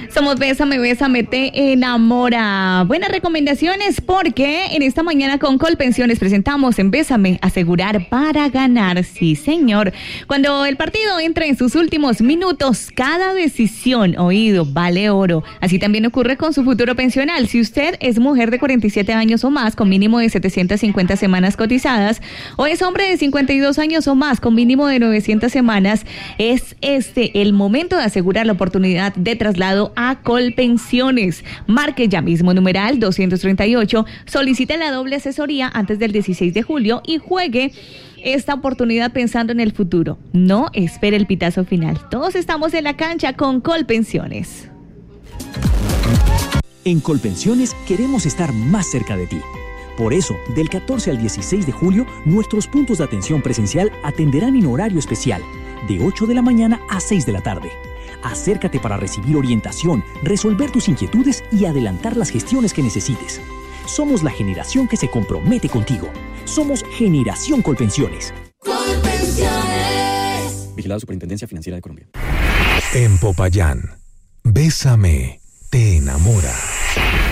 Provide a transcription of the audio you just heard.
Somos Bésame, Bésame, te enamora. Buenas recomendaciones porque en esta mañana con Colpensiones presentamos en Bésame, asegurar para ganar. Sí, señor. Cuando el partido entra en sus últimos minutos, cada decisión, oído, vale oro. Así también ocurre con su futuro pensional. Si usted es mujer de 47 años o más con mínimo de 750 semanas cotizadas o es hombre de 52 años o más con mínimo de 900 semanas, es este el momento de asegurar la oportunidad de traslado a Colpensiones. Marque ya mismo numeral 238, solicite la doble asesoría antes del 16 de julio y juegue esta oportunidad pensando en el futuro. No espere el pitazo final. Todos estamos en la cancha con Colpensiones. En Colpensiones queremos estar más cerca de ti. Por eso, del 14 al 16 de julio, nuestros puntos de atención presencial atenderán en horario especial, de 8 de la mañana a 6 de la tarde. Acércate para recibir orientación, resolver tus inquietudes y adelantar las gestiones que necesites. Somos la generación que se compromete contigo. Somos Generación Colpensiones. Colpensiones. Vigilado Superintendencia Financiera de Colombia. En Popayán, Bésame, te enamora.